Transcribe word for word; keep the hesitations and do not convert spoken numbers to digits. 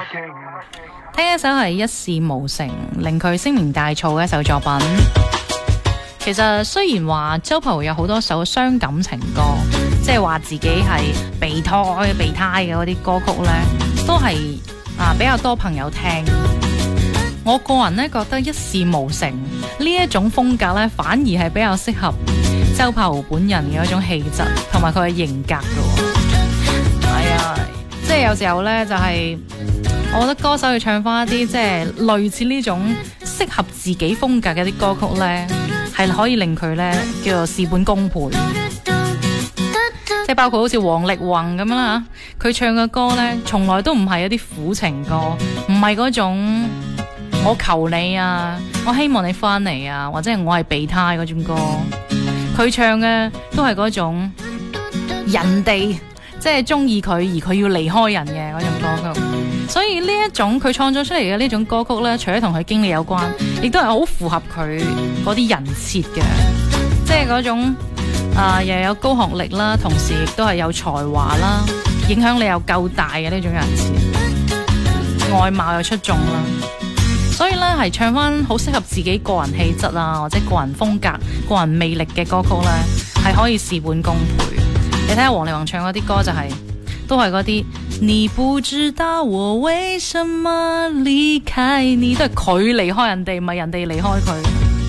聽一首係一事無成，令佢聲名大噪嘅一首作品。其實雖然話周柏豪有好多首傷感情歌，即係話自己係備胎備胎嘅嗰啲歌曲呢，都係啊比較多朋友聽。我個人呢覺得一事無成呢一種風格呢，反而係比較適合周柏豪本人嘅一種氣質同埋佢嘅型格嘅。係啊，即係有時候呢，就係、是、我覺得歌手要唱翻一啲即係類似呢種適合自己風格嘅啲歌曲呢，係可以令佢呢叫做事半功倍。即係包括好似王力宏咁樣啦，佢唱嘅歌呢，從來都唔係一啲苦情歌，唔係嗰種我求你啊，我希望你翻嚟啊，或者係我係備胎嗰種歌。佢唱嘅都係嗰種人哋即係中意佢而佢要離開人嘅嗰種歌曲。所以呢一種佢創作出嚟嘅呢種歌曲呢，除咗同佢經歷有關，亦都係好符合佢嗰啲人設嘅，即係嗰種啊、呃、又有高學歷啦，同時亦都係有才華啦，影響力又夠大嘅呢種人設，外貌又出眾啦。所以呢，係唱翻好適合自己個人氣質啊，或者個人風格、個人魅力嘅歌曲呢，係可以事半功倍。你睇下王力宏唱嗰啲歌就係、是、都係嗰啲，你不知道我為什麼離開你，都係佢離開人哋，唔係人哋離開佢。